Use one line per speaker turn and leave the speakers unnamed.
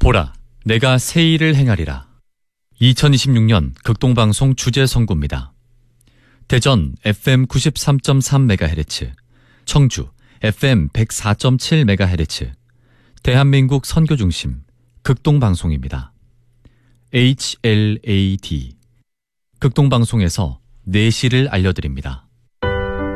보라, 내가 새 일을 행하리라. 2026년 극동방송 주제 선고입니다. 대전 FM 93.3MHz, 청주 FM 104.7MHz, 대한민국 선교중심 극동방송입니다. HLAD, 극동방송에서 내시를 알려드립니다.